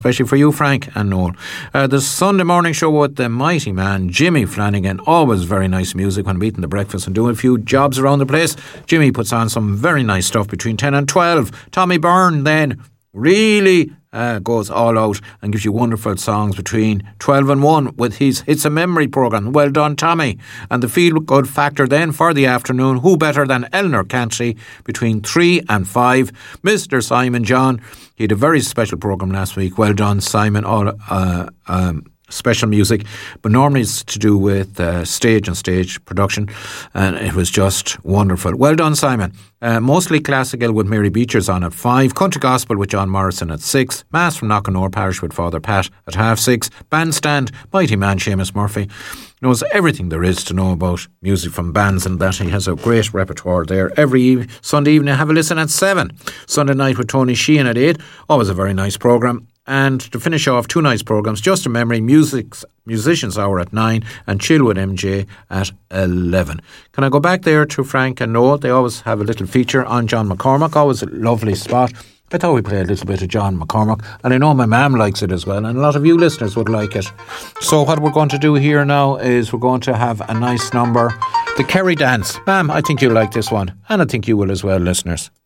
especially for you, Frank and Noel. The Sunday morning show with the mighty man, Jimmy Flanagan. Always very nice music when I'm eating the breakfast and doing a few jobs around the place. Jimmy puts on some very nice stuff between 10 and 12. Tommy Byrne then really goes all out and gives you wonderful songs between 12 and 1 with his It's a Memory programme. Well done, Tommy. And the feel good factor then for the afternoon, who better than Eleanor Cantry between 3 and 5. Mr. Simon John, he had a very special programme last week. Well done, Simon. All special music, but normally it's to do with stage and stage production, and it was just wonderful. Well done, Simon. Mostly classical with Mary Beecher's on at 5, country gospel with John Morrison at 6, Mass from Knockanore Parish with Father Pat at 6:30, bandstand, mighty man Seamus Murphy knows everything there is to know about music from bands, and that he has a great repertoire there. Every Sunday evening have a listen at 7, Sunday night with Tony Sheehan at 8, always a very nice programme. And to finish off, 2 nice programmes, Just a Memory, Musicians Hour at 9 and Chill with MJ at 11. Can I go back there to Frank and Noel? They always have a little feature on John McCormack, always a lovely spot. I thought we played a little bit of John McCormack, and I know my mum likes it as well, and a lot of you listeners would like it. So what we're going to do here now is we're going to have a nice number, the Kerry Dance. Ma'am, I think you'll like this one, and I think you will as well, listeners.